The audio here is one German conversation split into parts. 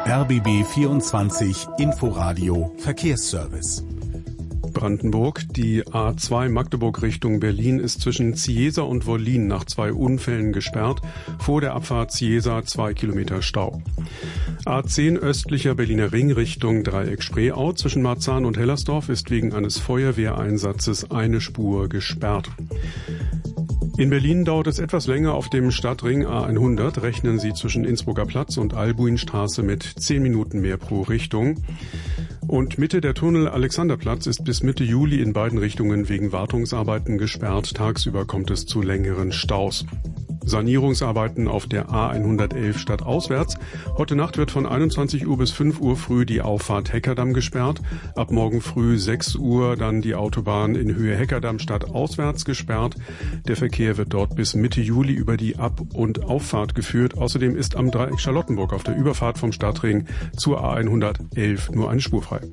RBB 24 Inforadio Verkehrsservice. Brandenburg. Die A2 Magdeburg Richtung Berlin ist zwischen Ziesa und Wollin nach 2 Unfällen gesperrt. Vor der Abfahrt Ziesa 2 Kilometer Stau. A10 östlicher Berliner Ring Richtung Dreieck Spreeau. Zwischen Marzahn und Hellersdorf ist wegen eines Feuerwehreinsatzes eine Spur gesperrt. In Berlin dauert es etwas länger auf dem Stadtring A100. Rechnen Sie zwischen Innsbrucker Platz und Albuinstraße mit 10 Minuten mehr pro Richtung. Und Mitte der Tunnel Alexanderplatz ist bis Mitte Juli in beiden Richtungen wegen Wartungsarbeiten gesperrt. Tagsüber kommt es zu längeren Staus. Sanierungsarbeiten auf der A111 stadtauswärts. Heute Nacht wird von 21 Uhr bis 5 Uhr früh die Auffahrt Heckerdamm gesperrt. Ab morgen früh 6 Uhr dann die Autobahn in Höhe Heckerdamm stadtauswärts gesperrt. Der Verkehr wird dort bis Mitte Juli über die Ab- und Auffahrt geführt. Außerdem ist am Dreieck Charlottenburg auf der Überfahrt vom Stadtring zur A111 nur eine Spur frei.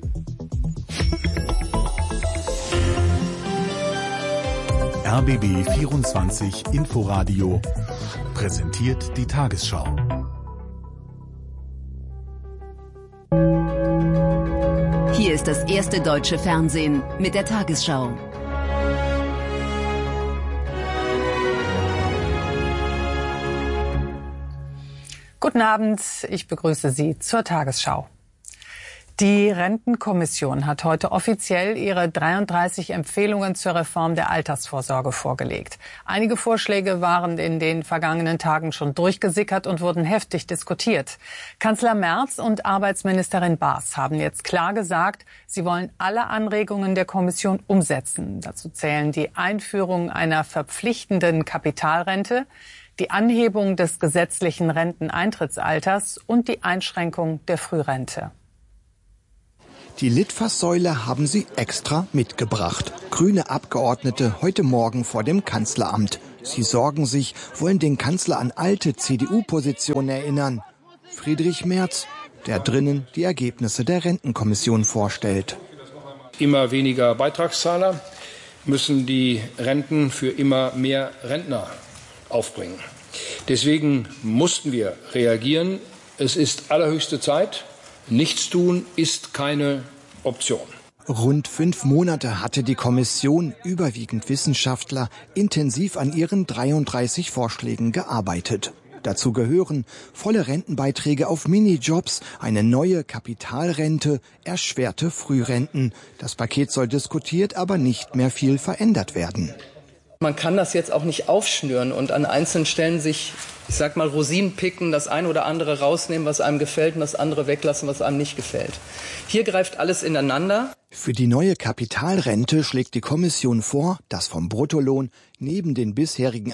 RBB 24 Inforadio präsentiert die Tagesschau. Hier ist das erste deutsche Fernsehen mit der Tagesschau. Guten Abend, ich begrüße Sie zur Tagesschau. Die Rentenkommission hat heute offiziell ihre 33 Empfehlungen zur Reform der Altersvorsorge vorgelegt. Einige Vorschläge waren in den vergangenen Tagen schon durchgesickert und wurden heftig diskutiert. Kanzler Merz und Arbeitsministerin Baas haben jetzt klar gesagt, sie wollen alle Anregungen der Kommission umsetzen. Dazu zählen die Einführung einer verpflichtenden Kapitalrente, die Anhebung des gesetzlichen Renteneintrittsalters und die Einschränkung der Frührente. Die Litfaßsäule haben sie extra mitgebracht. Grüne Abgeordnete heute Morgen vor dem Kanzleramt. Sie sorgen sich, wollen den Kanzler an alte CDU-Positionen erinnern. Friedrich Merz, der drinnen die Ergebnisse der Rentenkommission vorstellt. Immer weniger Beitragszahler müssen die Renten für immer mehr Rentner aufbringen. Deswegen mussten wir reagieren. Es ist allerhöchste Zeit. Nichtstun ist keine Option. Rund 5 Monate hatte die Kommission, überwiegend Wissenschaftler, intensiv an ihren 33 Vorschlägen gearbeitet. Dazu gehören volle Rentenbeiträge auf Minijobs, eine neue Kapitalrente, erschwerte Frührenten. Das Paket soll diskutiert, aber nicht mehr viel verändert werden. Man kann das jetzt auch nicht aufschnüren und an einzelnen Stellen sich, ich sag mal, Rosinen picken, das eine oder andere rausnehmen, was einem gefällt, und das andere weglassen, was einem nicht gefällt. Hier greift alles ineinander. Für die neue Kapitalrente schlägt die Kommission vor, dass vom Bruttolohn neben den bisherigen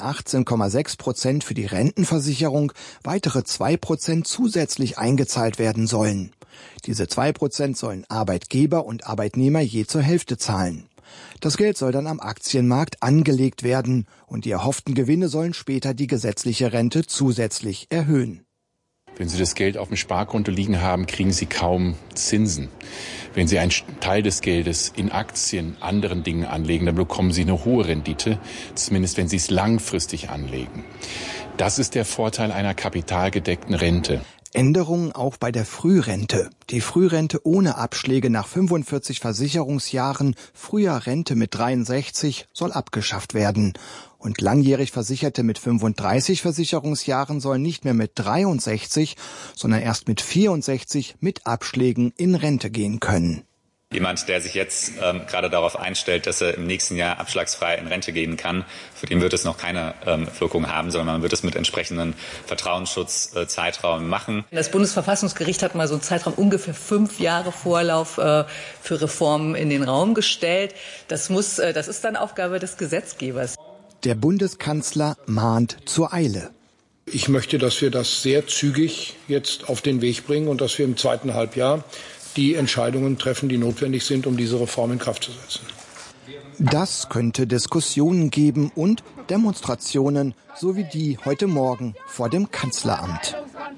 18,6% für die Rentenversicherung weitere 2% zusätzlich eingezahlt werden sollen. Diese 2% sollen Arbeitgeber und Arbeitnehmer je zur Hälfte zahlen. Das Geld soll dann am Aktienmarkt angelegt werden und die erhofften Gewinne sollen später die gesetzliche Rente zusätzlich erhöhen. Wenn Sie das Geld auf dem Sparkonto liegen haben, kriegen Sie kaum Zinsen. Wenn Sie einen Teil des Geldes in Aktien, anderen Dingen anlegen, dann bekommen Sie eine hohe Rendite, zumindest wenn Sie es langfristig anlegen. Das ist der Vorteil einer kapitalgedeckten Rente. Änderungen auch bei der Frührente. Die Frührente ohne Abschläge nach 45 Versicherungsjahren, früher Rente mit 63, soll abgeschafft werden. Und langjährig Versicherte mit 35 Versicherungsjahren sollen nicht mehr mit 63, sondern erst mit 64 mit Abschlägen in Rente gehen können. Jemand, der sich jetzt gerade darauf einstellt, dass er im nächsten Jahr abschlagsfrei in Rente gehen kann, für den wird es noch keine Wirkung haben, sondern man wird es mit entsprechenden Vertrauensschutzzeiträumen machen. Das Bundesverfassungsgericht hat mal so einen Zeitraum ungefähr 5 Jahre Vorlauf für Reformen in den Raum gestellt. Das ist dann Aufgabe des Gesetzgebers. Der Bundeskanzler mahnt zur Eile. Ich möchte, dass wir das sehr zügig jetzt auf den Weg bringen und dass wir im zweiten Halbjahr die Entscheidungen treffen, die notwendig sind, um diese Reform in Kraft zu setzen. Das könnte Diskussionen geben und Demonstrationen, so wie die heute Morgen vor dem Kanzleramt.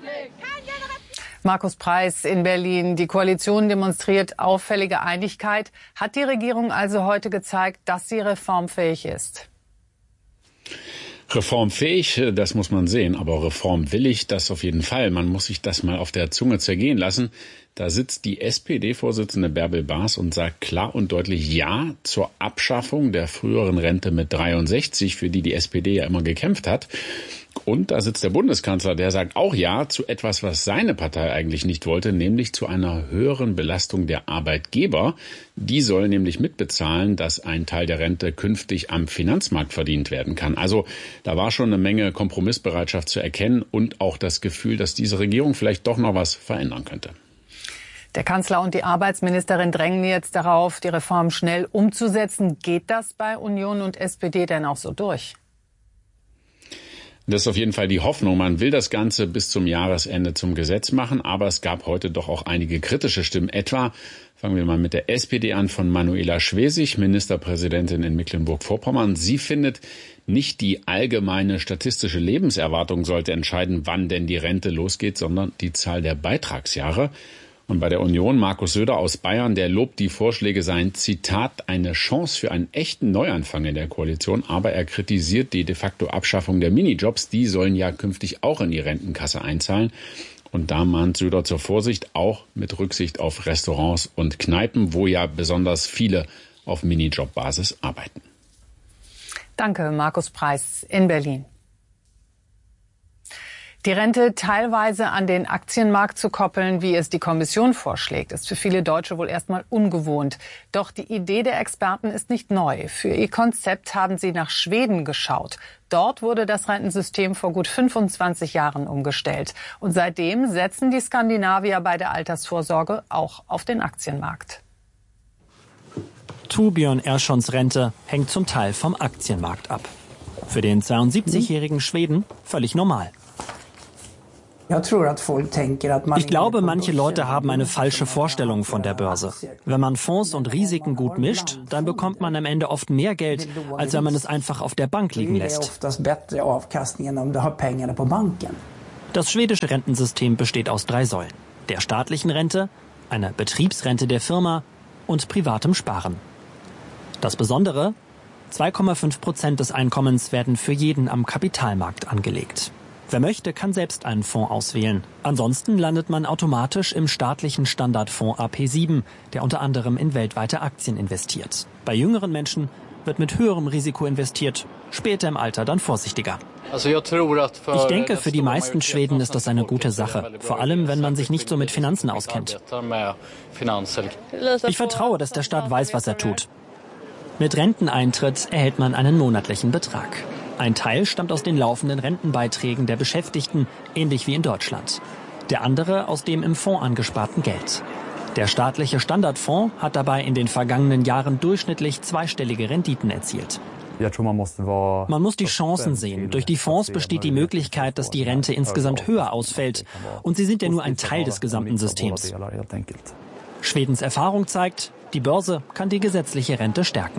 Markus Preis in Berlin. Die Koalition demonstriert auffällige Einigkeit. Hat die Regierung also heute gezeigt, dass sie reformfähig ist? Reformfähig, das muss man sehen, aber reformwillig, das auf jeden Fall. Man muss sich das mal auf der Zunge zergehen lassen. Da sitzt die SPD-Vorsitzende Bärbel Baas und sagt klar und deutlich Ja zur Abschaffung der früheren Rente mit 63, für die die SPD ja immer gekämpft hat. Und da sitzt der Bundeskanzler, der sagt auch Ja zu etwas, was seine Partei eigentlich nicht wollte, nämlich zu einer höheren Belastung der Arbeitgeber. Die sollen nämlich mitbezahlen, dass ein Teil der Rente künftig am Finanzmarkt verdient werden kann. Also da war schon eine Menge Kompromissbereitschaft zu erkennen und auch das Gefühl, dass diese Regierung vielleicht doch noch was verändern könnte. Der Kanzler und die Arbeitsministerin drängen jetzt darauf, die Reform schnell umzusetzen. Geht das bei Union und SPD denn auch so durch? Das ist auf jeden Fall die Hoffnung. Man will das Ganze bis zum Jahresende zum Gesetz machen, aber es gab heute doch auch einige kritische Stimmen. Etwa, fangen wir mal mit der SPD an, von Manuela Schwesig, Ministerpräsidentin in Mecklenburg-Vorpommern. Sie findet, nicht die allgemeine statistische Lebenserwartung sollte entscheiden, wann denn die Rente losgeht, sondern die Zahl der Beitragsjahre. Und bei der Union Markus Söder aus Bayern, der lobt die Vorschläge, seien, Zitat, eine Chance für einen echten Neuanfang in der Koalition. Aber er kritisiert die de facto Abschaffung der Minijobs. Die sollen ja künftig auch in die Rentenkasse einzahlen. Und da mahnt Söder zur Vorsicht, auch mit Rücksicht auf Restaurants und Kneipen, wo ja besonders viele auf Minijob-Basis arbeiten. Danke, Markus Preiß in Berlin. Die Rente teilweise an den Aktienmarkt zu koppeln, wie es die Kommission vorschlägt, ist für viele Deutsche wohl erstmal ungewohnt. Doch die Idee der Experten ist nicht neu. Für ihr Konzept haben sie nach Schweden geschaut. Dort wurde das Rentensystem vor gut 25 Jahren umgestellt. Und seitdem setzen die Skandinavier bei der Altersvorsorge auch auf den Aktienmarkt. Torbjörn Erssons Rente hängt zum Teil vom Aktienmarkt ab. Für den 72-jährigen Schweden völlig normal. Ich glaube, manche Leute haben eine falsche Vorstellung von der Börse. Wenn man Fonds und Risiken gut mischt, dann bekommt man am Ende oft mehr Geld, als wenn man es einfach auf der Bank liegen lässt. Das schwedische Rentensystem besteht aus 3 Säulen: der staatlichen Rente, einer Betriebsrente der Firma und privatem Sparen. Das Besondere: 2,5% des Einkommens werden für jeden am Kapitalmarkt angelegt. Wer möchte, kann selbst einen Fonds auswählen. Ansonsten landet man automatisch im staatlichen Standardfonds AP7, der unter anderem in weltweite Aktien investiert. Bei jüngeren Menschen wird mit höherem Risiko investiert, später im Alter dann vorsichtiger. Ich denke, für die meisten Schweden ist das eine gute Sache, vor allem wenn man sich nicht so mit Finanzen auskennt. Ich vertraue, dass der Staat weiß, was er tut. Mit Renteneintritt erhält man einen monatlichen Betrag. Ein Teil stammt aus den laufenden Rentenbeiträgen der Beschäftigten, ähnlich wie in Deutschland. Der andere aus dem im Fonds angesparten Geld. Der staatliche Standardfonds hat dabei in den vergangenen Jahren durchschnittlich zweistellige Renditen erzielt. Man muss die Chancen sehen. Durch die Fonds besteht die Möglichkeit, dass die Rente insgesamt höher ausfällt. Und sie sind ja nur ein Teil des gesamten Systems. Schwedens Erfahrung zeigt, die Börse kann die gesetzliche Rente stärken.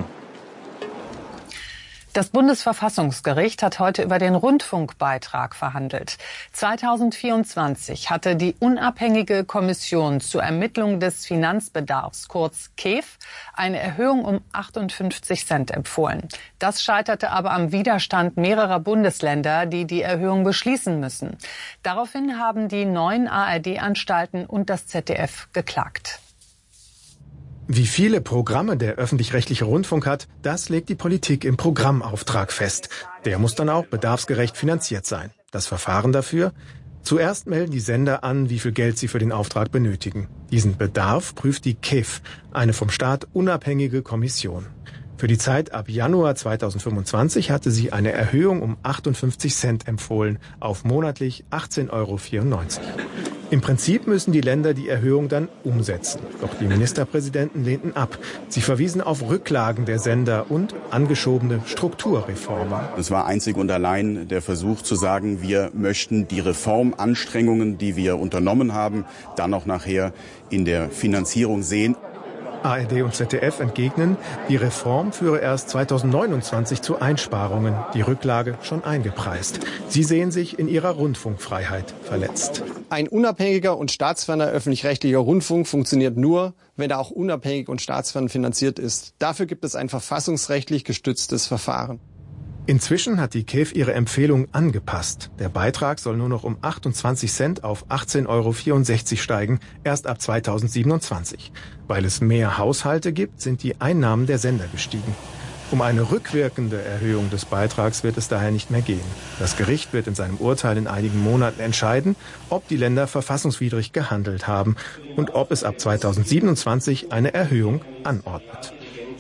Das Bundesverfassungsgericht hat heute über den Rundfunkbeitrag verhandelt. 2024 hatte die unabhängige Kommission zur Ermittlung des Finanzbedarfs, kurz KEF, eine Erhöhung um 58 Cent empfohlen. Das scheiterte aber am Widerstand mehrerer Bundesländer, die die Erhöhung beschließen müssen. Daraufhin haben die 9 ARD-Anstalten und das ZDF geklagt. Wie viele Programme der öffentlich-rechtliche Rundfunk hat, das legt die Politik im Programmauftrag fest. Der muss dann auch bedarfsgerecht finanziert sein. Das Verfahren dafür? Zuerst melden die Sender an, wie viel Geld sie für den Auftrag benötigen. Diesen Bedarf prüft die KEF, eine vom Staat unabhängige Kommission. Für die Zeit ab Januar 2025 hatte sie eine Erhöhung um 58 Cent empfohlen, auf monatlich 18,94 €. Im Prinzip müssen die Länder die Erhöhung dann umsetzen. Doch die Ministerpräsidenten lehnten ab. Sie verwiesen auf Rücklagen der Sender und angeschobene Strukturreformen. Es war einzig und allein der Versuch zu sagen, wir möchten die Reformanstrengungen, die wir unternommen haben, dann auch nachher in der Finanzierung sehen. ARD und ZDF entgegnen, die Reform führe erst 2029 zu Einsparungen, die Rücklage schon eingepreist. Sie sehen sich in ihrer Rundfunkfreiheit verletzt. Ein unabhängiger und staatsferner öffentlich-rechtlicher Rundfunk funktioniert nur, wenn er auch unabhängig und staatsfern finanziert ist. Dafür gibt es ein verfassungsrechtlich gestütztes Verfahren. Inzwischen hat die KEF ihre Empfehlung angepasst. Der Beitrag soll nur noch um 28 Cent auf 18,64 € steigen, erst ab 2027. Weil es mehr Haushalte gibt, sind die Einnahmen der Sender gestiegen. Um eine rückwirkende Erhöhung des Beitrags wird es daher nicht mehr gehen. Das Gericht wird in seinem Urteil in einigen Monaten entscheiden, ob die Länder verfassungswidrig gehandelt haben und ob es ab 2027 eine Erhöhung anordnet.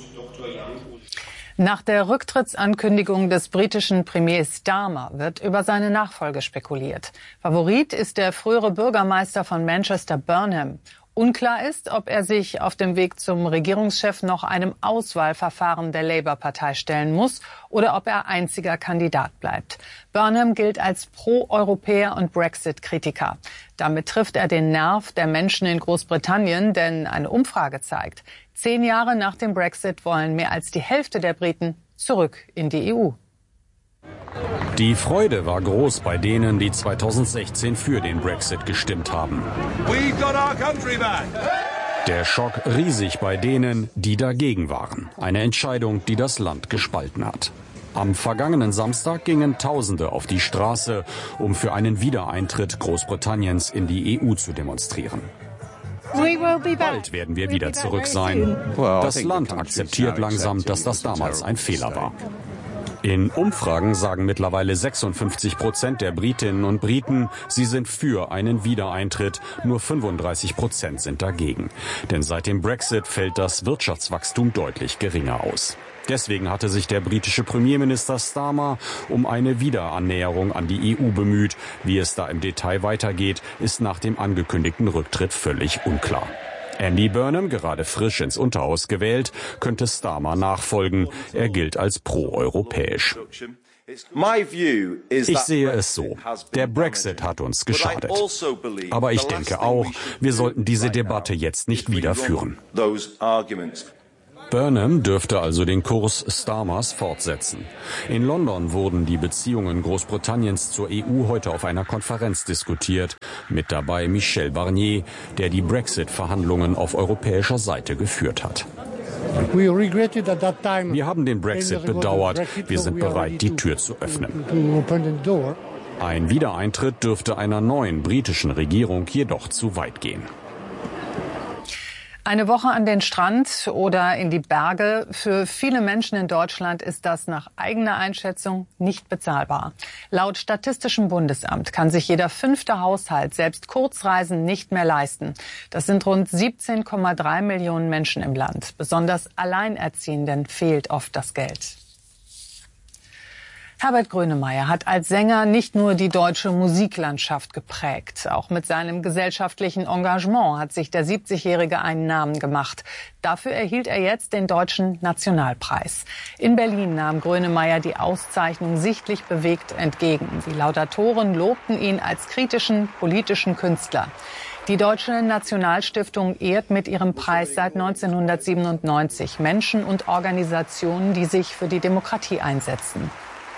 Nach der Rücktrittsankündigung des britischen Premiers Starmer wird über seine Nachfolge spekuliert. Favorit ist der frühere Bürgermeister von Manchester, Burnham. Unklar ist, ob er sich auf dem Weg zum Regierungschef noch einem Auswahlverfahren der Labour-Partei stellen muss oder ob er einziger Kandidat bleibt. Burnham gilt als Pro-Europäer und Brexit-Kritiker. Damit trifft er den Nerv der Menschen in Großbritannien, denn eine Umfrage zeigt, 10 Jahre nach dem Brexit wollen mehr als die Hälfte der Briten zurück in die EU. Die Freude war groß bei denen, die 2016 für den Brexit gestimmt haben. Der Schock riesig bei denen, die dagegen waren. Eine Entscheidung, die das Land gespalten hat. Am vergangenen Samstag gingen Tausende auf die Straße, um für einen Wiedereintritt Großbritanniens in die EU zu demonstrieren. Bald werden wir wieder zurück sein. Das Land akzeptiert langsam, dass das damals ein Fehler war. In Umfragen sagen mittlerweile 56% der Britinnen und Briten, sie sind für einen Wiedereintritt. Nur 35% sind dagegen. Denn seit dem Brexit fällt das Wirtschaftswachstum deutlich geringer aus. Deswegen hatte sich der britische Premierminister Starmer um eine Wiederannäherung an die EU bemüht. Wie es da im Detail weitergeht, ist nach dem angekündigten Rücktritt völlig unklar. Andy Burnham, gerade frisch ins Unterhaus gewählt, könnte Starmer nachfolgen. Er gilt als pro-europäisch. Ich sehe es so. Der Brexit hat uns geschadet. Aber ich denke auch, wir sollten diese Debatte jetzt nicht wieder führen. Burnham dürfte also den Kurs Starmers fortsetzen. In London wurden die Beziehungen Großbritanniens zur EU heute auf einer Konferenz diskutiert. Mit dabei Michel Barnier, der die Brexit-Verhandlungen auf europäischer Seite geführt hat. Wir haben den Brexit bedauert. Wir sind bereit, die Tür zu öffnen. Ein Wiedereintritt dürfte einer neuen britischen Regierung jedoch zu weit gehen. Eine Woche an den Strand oder in die Berge. Für viele Menschen in Deutschland ist das nach eigener Einschätzung nicht bezahlbar. Laut Statistischem Bundesamt kann sich jeder 5. Haushalt selbst Kurzreisen nicht mehr leisten. Das sind rund 17,3 Millionen Menschen im Land. Besonders Alleinerziehenden fehlt oft das Geld. Herbert Grönemeyer hat als Sänger nicht nur die deutsche Musiklandschaft geprägt. Auch mit seinem gesellschaftlichen Engagement hat sich der 70-Jährige einen Namen gemacht. Dafür erhielt er jetzt den Deutschen Nationalpreis. In Berlin nahm Grönemeyer die Auszeichnung sichtlich bewegt entgegen. Die Laudatoren lobten ihn als kritischen politischen Künstler. Die Deutsche Nationalstiftung ehrt mit ihrem Preis seit 1997 Menschen und Organisationen, die sich für die Demokratie einsetzen.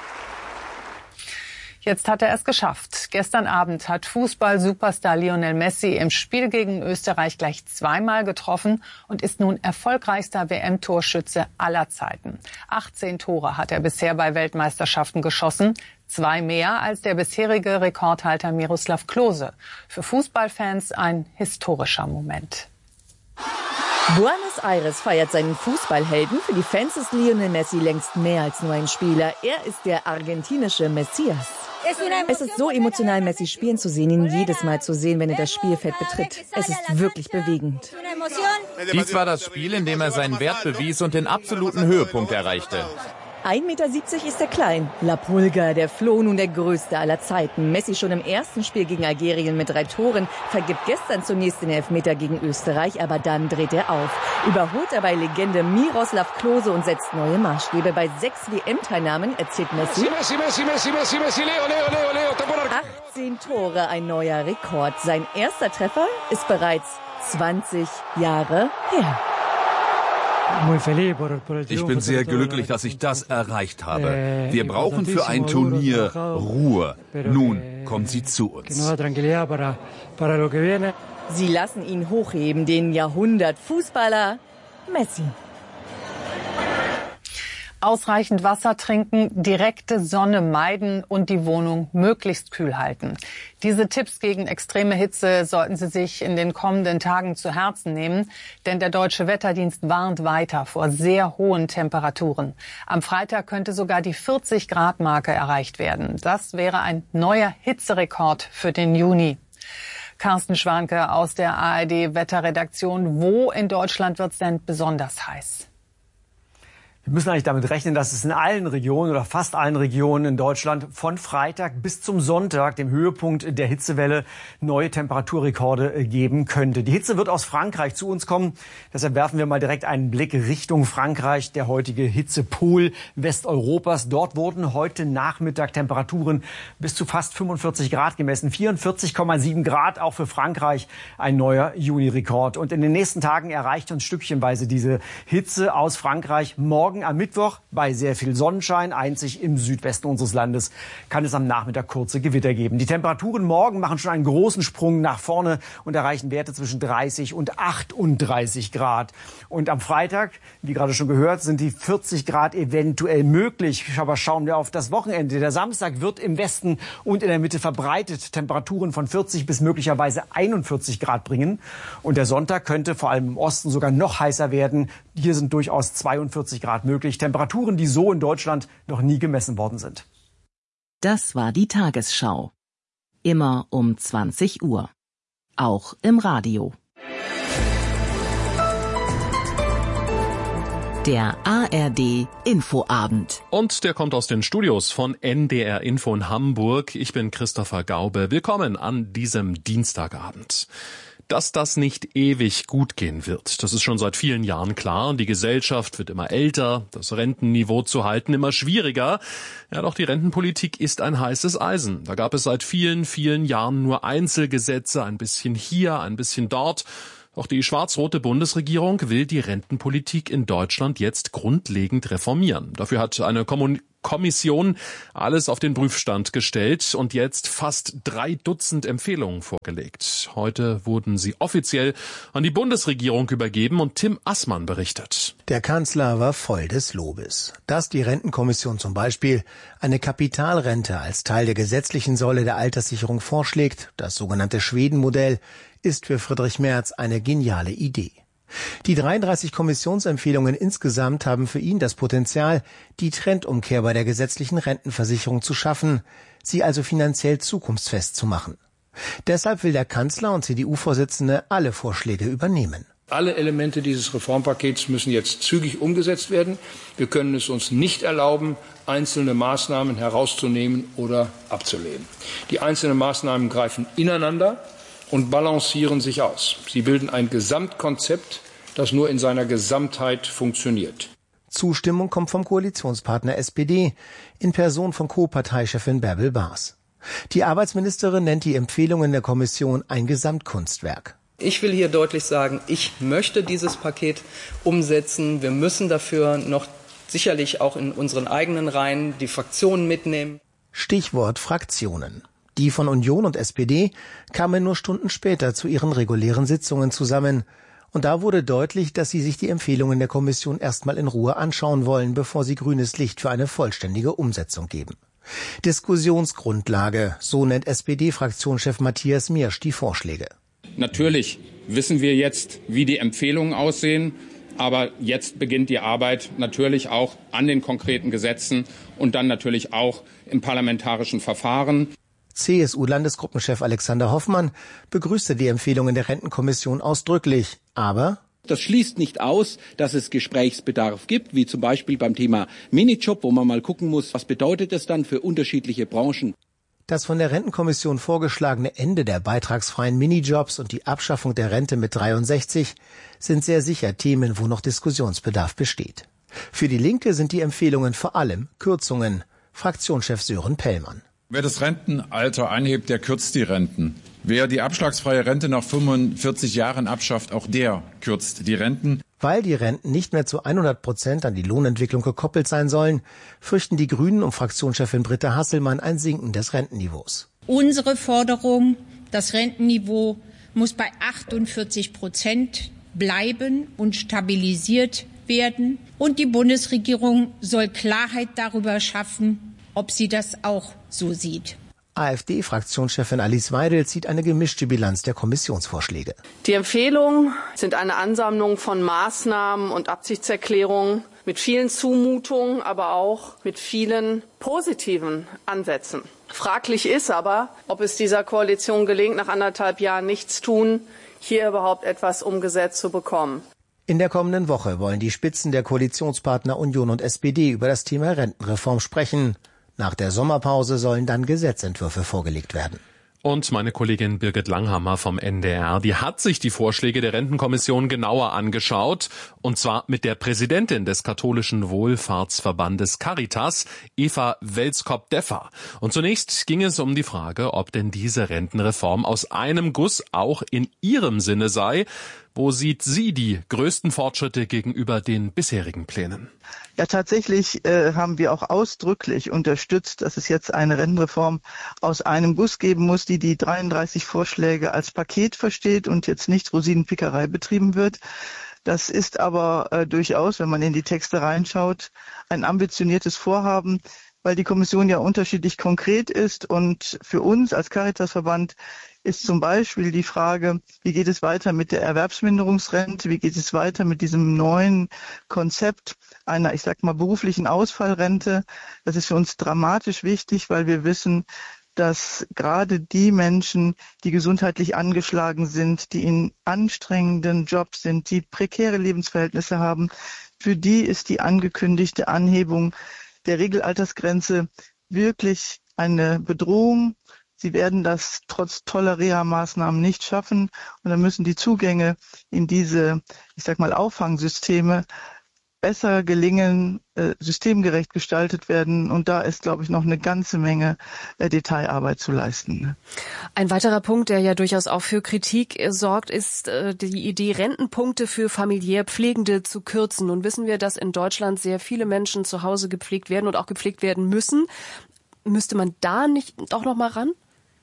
Jetzt hat er es geschafft. Gestern Abend hat Fußball-Superstar Lionel Messi im Spiel gegen Österreich gleich zweimal getroffen und ist nun erfolgreichster WM-Torschütze aller Zeiten. 18 Tore hat er bisher bei Weltmeisterschaften geschossen, 2 mehr als der bisherige Rekordhalter Miroslav Klose. Für Fußballfans ein historischer Moment. Buenos Aires feiert seinen Fußballhelden. Für die Fans ist Lionel Messi längst mehr als nur ein Spieler. Er ist der argentinische Messias. Es ist so emotional, Messi spielen zu sehen, ihn jedes Mal zu sehen, wenn er das Spielfeld betritt. Es ist wirklich bewegend. Dies war das Spiel, in dem er seinen Wert bewies und den absoluten Höhepunkt erreichte. 1,70 Meter ist er klein. La Pulga, der Floh, nun der größte aller Zeiten. Messi schon im ersten Spiel gegen Algerien mit 3 Toren, vergibt gestern zunächst den Elfmeter gegen Österreich, aber dann dreht er auf. Überholt dabei Legende Miroslav Klose und setzt neue Maßstäbe. Bei 6 WM-Teilnahmen erzielt Messi 18 Tore, ein neuer Rekord. Sein erster Treffer ist bereits 20 Jahre her. Ich bin sehr glücklich, dass ich das erreicht habe. Wir brauchen für ein Turnier Ruhe. Nun kommt sie zu uns. Sie lassen ihn hochheben, den Jahrhundertfußballer Messi. Ausreichend Wasser trinken, direkte Sonne meiden und die Wohnung möglichst kühl halten. Diese Tipps gegen extreme Hitze sollten Sie sich in den kommenden Tagen zu Herzen nehmen, denn der Deutsche Wetterdienst warnt weiter vor sehr hohen Temperaturen. Am Freitag könnte sogar die 40-Grad-Marke erreicht werden. Das wäre ein neuer Hitzerekord für den Juni. Carsten Schwanke aus der ARD-Wetterredaktion. Wo in Deutschland wird es denn besonders heiß? Wir müssen eigentlich damit rechnen, dass es in allen Regionen oder fast allen Regionen in Deutschland von Freitag bis zum Sonntag, dem Höhepunkt der Hitzewelle, neue Temperaturrekorde geben könnte. Die Hitze wird aus Frankreich zu uns kommen. Deshalb werfen wir mal direkt einen Blick Richtung Frankreich, der heutige Hitzepol Westeuropas. Dort wurden heute Nachmittag Temperaturen bis zu fast 45 Grad gemessen. 44,7 Grad, auch für Frankreich ein neuer Juni-Rekord. Und in den nächsten Tagen erreicht uns stückchenweise diese Hitze aus Frankreich. Morgen am Mittwoch bei sehr viel Sonnenschein, einzig im Südwesten unseres Landes, kann es am Nachmittag kurze Gewitter geben. Die Temperaturen morgen machen schon einen großen Sprung nach vorne und erreichen Werte zwischen 30 und 38 Grad. Und am Freitag, wie gerade schon gehört, sind die 40 Grad eventuell möglich. Aber schauen wir auf das Wochenende. Der Samstag wird im Westen und in der Mitte verbreitet Temperaturen von 40 bis möglicherweise 41 Grad bringen. Und der Sonntag könnte vor allem im Osten sogar noch heißer werden. Hier sind durchaus 42 Grad möglich. Temperaturen, die so in Deutschland noch nie gemessen worden sind. Das war die Tagesschau. Immer um 20 Uhr. Auch im Radio. Der ARD Infoabend. Und der kommt aus den Studios von NDR Info in Hamburg. Ich bin Christopher Gaube. Willkommen an diesem Dienstagabend. Dass das nicht ewig gut gehen wird, das ist schon seit vielen Jahren klar. Die Gesellschaft wird immer älter, das Rentenniveau zu halten immer schwieriger. Ja, doch die Rentenpolitik ist ein heißes Eisen. Da gab es seit vielen, vielen Jahren nur Einzelgesetze, ein bisschen hier, ein bisschen dort. Doch die schwarz-rote Bundesregierung will die Rentenpolitik in Deutschland jetzt grundlegend reformieren. Dafür hat eine Kommission alles auf den Prüfstand gestellt und jetzt fast 3 Dutzend Empfehlungen vorgelegt. Heute wurden sie offiziell an die Bundesregierung übergeben und Tim Assmann berichtet. Der Kanzler war voll des Lobes. Dass die Rentenkommission zum Beispiel eine Kapitalrente als Teil der gesetzlichen Säule der Alterssicherung vorschlägt, das sogenannte Schweden-Modell, ist für Friedrich Merz eine geniale Idee. Die 33 Kommissionsempfehlungen insgesamt haben für ihn das Potenzial, die Trendumkehr bei der gesetzlichen Rentenversicherung zu schaffen, sie also finanziell zukunftsfest zu machen. Deshalb will der Kanzler und CDU-Vorsitzende alle Vorschläge übernehmen. Alle Elemente dieses Reformpakets müssen jetzt zügig umgesetzt werden. Wir können es uns nicht erlauben, einzelne Maßnahmen herauszunehmen oder abzulehnen. Die einzelnen Maßnahmen greifen ineinander und balancieren sich aus. Sie bilden ein Gesamtkonzept, das nur in seiner Gesamtheit funktioniert. Zustimmung kommt vom Koalitionspartner SPD in Person von Co-Parteichefin Bärbel Baas. Die Arbeitsministerin nennt die Empfehlungen der Kommission ein Gesamtkunstwerk. Ich will hier deutlich sagen, ich möchte dieses Paket umsetzen. Wir müssen dafür noch sicherlich auch in unseren eigenen Reihen die Fraktionen mitnehmen. Stichwort Fraktionen. Die von Union und SPD kamen nur Stunden später zu ihren regulären Sitzungen zusammen. Und da wurde deutlich, dass sie sich die Empfehlungen der Kommission erstmal in Ruhe anschauen wollen, bevor sie grünes Licht für eine vollständige Umsetzung geben. Diskussionsgrundlage, so nennt SPD-Fraktionschef Matthias Miersch die Vorschläge. Natürlich wissen wir jetzt, wie die Empfehlungen aussehen. Aber jetzt beginnt die Arbeit natürlich auch an den konkreten Gesetzen und dann natürlich auch im parlamentarischen Verfahren. CSU-Landesgruppenchef Alexander Hoffmann begrüßte die Empfehlungen der Rentenkommission ausdrücklich. Aber das schließt nicht aus, dass es Gesprächsbedarf gibt, wie zum Beispiel beim Thema Minijob, wo man mal gucken muss, was bedeutet das dann für unterschiedliche Branchen. Das von der Rentenkommission vorgeschlagene Ende der beitragsfreien Minijobs und die Abschaffung der Rente mit 63 sind sehr sicher Themen, wo noch Diskussionsbedarf besteht. Für die Linke sind die Empfehlungen vor allem Kürzungen. Fraktionschef Sören Pellmann. Wer das Rentenalter anhebt, der kürzt die Renten. Wer die abschlagsfreie Rente nach 45 Jahren abschafft, auch der kürzt die Renten. Weil die Renten nicht mehr zu 100% an die Lohnentwicklung gekoppelt sein sollen, fürchten die Grünen um Fraktionschefin Britta Hasselmann ein Sinken des Rentenniveaus. Unsere Forderung, das Rentenniveau muss bei 48% bleiben und stabilisiert werden. Und die Bundesregierung soll Klarheit darüber schaffen, ob sie das auch so sieht. AfD-Fraktionschefin Alice Weidel zieht eine gemischte Bilanz der Kommissionsvorschläge. Die Empfehlungen sind eine Ansammlung von Maßnahmen und Absichtserklärungen mit vielen Zumutungen, aber auch mit vielen positiven Ansätzen. Fraglich ist aber, ob es dieser Koalition gelingt, nach 1,5 Jahren nichts tun, hier überhaupt etwas umgesetzt zu bekommen. In der kommenden Woche wollen die Spitzen der Koalitionspartner Union und SPD über das Thema Rentenreform sprechen. Nach der Sommerpause sollen dann Gesetzentwürfe vorgelegt werden. Und meine Kollegin Birgit Langhammer vom NDR, die hat sich die Vorschläge der Rentenkommission genauer angeschaut. Und zwar mit der Präsidentin des katholischen Wohlfahrtsverbandes Caritas, Eva Welskop-Deffer. Und zunächst ging es um die Frage, ob denn diese Rentenreform aus einem Guss auch in ihrem Sinne sei. Wo sieht sie die größten Fortschritte gegenüber den bisherigen Plänen? Ja, tatsächlich haben wir auch ausdrücklich unterstützt, dass es jetzt eine Rentenreform aus einem Guss geben muss, die 33 Vorschläge als Paket versteht und jetzt nicht Rosinenpickerei betrieben wird. Das ist aber durchaus, wenn man in die Texte reinschaut, ein ambitioniertes Vorhaben, weil die Kommission ja unterschiedlich konkret ist. Und für uns als Caritasverband ist zum Beispiel die Frage, wie geht es weiter mit der Erwerbsminderungsrente, wie geht es weiter mit diesem neuen Konzept einer, ich sag mal, beruflichen Ausfallrente. Das ist für uns dramatisch wichtig, weil wir wissen, dass gerade die Menschen, die gesundheitlich angeschlagen sind, die in anstrengenden Jobs sind, die prekäre Lebensverhältnisse haben, für die ist die angekündigte Anhebung der Regelaltersgrenze wirklich eine Bedrohung. Sie werden das trotz toller Reha-Maßnahmen nicht schaffen. Und dann müssen die Zugänge in diese, ich sag mal, Auffangsysteme besser gelingen, systemgerecht gestaltet werden. Und da ist, glaube ich, noch eine ganze Menge Detailarbeit zu leisten. Ein weiterer Punkt, der ja durchaus auch für Kritik sorgt, ist die Idee, Rentenpunkte für familiär Pflegende zu kürzen. Nun wissen wir, dass in Deutschland sehr viele Menschen zu Hause gepflegt werden und auch gepflegt werden müssen. Müsste man da nicht auch noch mal ran?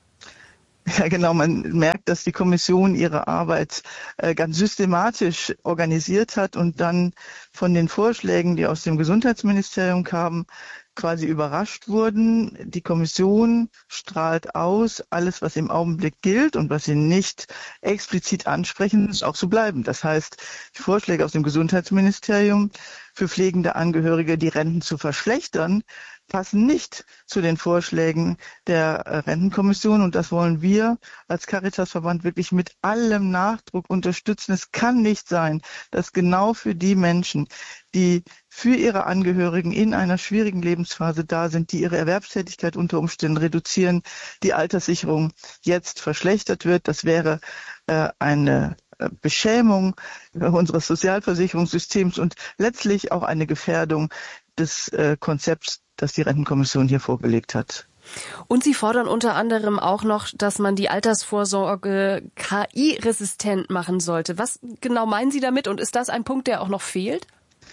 Ja, genau. Man merkt, dass die Kommission ihre Arbeit ganz systematisch organisiert hat und dann von den Vorschlägen, die aus dem Gesundheitsministerium kamen, quasi überrascht wurden. Die Kommission strahlt aus, alles, was im Augenblick gilt und was sie nicht explizit ansprechen, ist auch so bleiben. Das heißt, die Vorschläge aus dem Gesundheitsministerium für pflegende Angehörige, die Renten zu verschlechtern, passen nicht zu den Vorschlägen der Rentenkommission. Und das wollen wir als Caritasverband wirklich mit allem Nachdruck unterstützen. Es kann nicht sein, dass genau für die Menschen, die für ihre Angehörigen in einer schwierigen Lebensphase da sind, die ihre Erwerbstätigkeit unter Umständen reduzieren, die Alterssicherung jetzt verschlechtert wird. Das wäre eine Beschämung unseres Sozialversicherungssystems und letztlich auch eine Gefährdung des Konzepts, das die Rentenkommission hier vorgelegt hat. Und Sie fordern unter anderem auch noch, dass man die Altersvorsorge KI-resistent machen sollte. Was genau meinen Sie damit und ist das ein Punkt, der auch noch fehlt?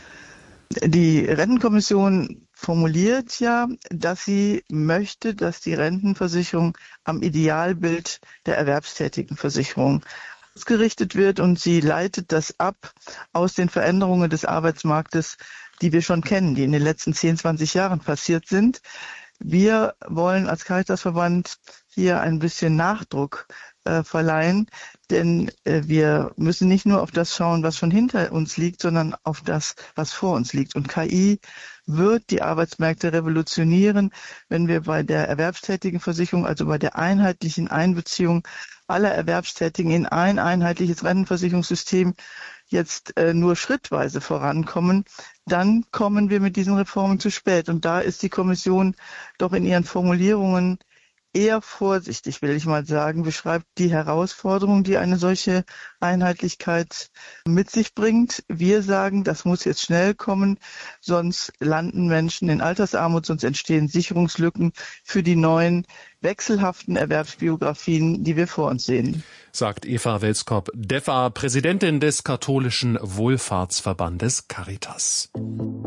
Die Rentenkommission formuliert ja, dass sie möchte, dass die Rentenversicherung am Idealbild der erwerbstätigen Versicherung ausgerichtet wird und sie leitet das ab aus den Veränderungen des Arbeitsmarktes, die wir schon kennen, die in den letzten 10, 20 Jahren passiert sind. Wir wollen als Caritasverband hier ein bisschen Nachdruck verleihen, denn wir müssen nicht nur auf das schauen, was schon hinter uns liegt, sondern auf das, was vor uns liegt. Und KI wird die Arbeitsmärkte revolutionieren, wenn wir bei der erwerbstätigen Versicherung, also bei der einheitlichen Einbeziehung aller Erwerbstätigen in ein einheitliches Rentenversicherungssystem jetzt nur schrittweise vorankommen, dann kommen wir mit diesen Reformen zu spät. Und da ist die Kommission doch in ihren Formulierungen eher vorsichtig, will ich mal sagen, beschreibt die Herausforderung, die eine solche Einheitlichkeit mit sich bringt. Wir sagen, das muss jetzt schnell kommen, sonst landen Menschen in Altersarmut, sonst entstehen Sicherungslücken für die neuen wechselhaften Erwerbsbiografien, die wir vor uns sehen. Sagt Eva Welskop-Deffer, Präsidentin des katholischen Wohlfahrtsverbandes Caritas.